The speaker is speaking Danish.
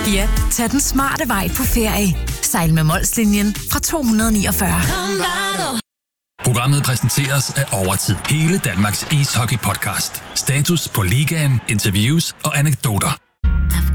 Ja, tag den smarte vej på ferie. Sejl med Molslinjen fra 249. Programmet præsenteres af Overtid. Hele Danmarks ishockey-podcast. Status på ligaen, interviews og anekdoter.